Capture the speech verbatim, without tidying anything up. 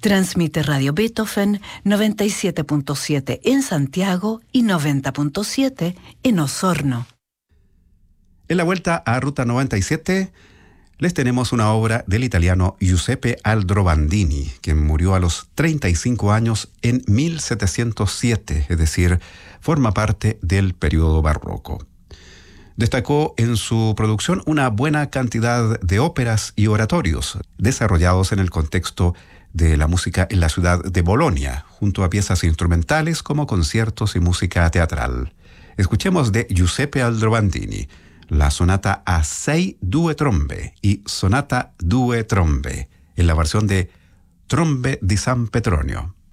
Transmite Radio Beethoven noventa y siete punto siete en Santiago y noventa punto siete en Osorno. En la vuelta a Ruta noventa y siete les tenemos una obra del italiano Giuseppe Aldrovandini, quien murió a los treinta y cinco años en mil setecientos siete, es decir, forma parte del periodo barroco. Destacó en su producción una buena cantidad de óperas y oratorios, desarrollados en el contexto de la música en la ciudad de Bolonia, junto a piezas instrumentales como conciertos y música teatral. Escuchemos de Giuseppe Aldrovandini la sonata a sei due trombe y sonata due trombe, en la versión de Trombe di San Petronio.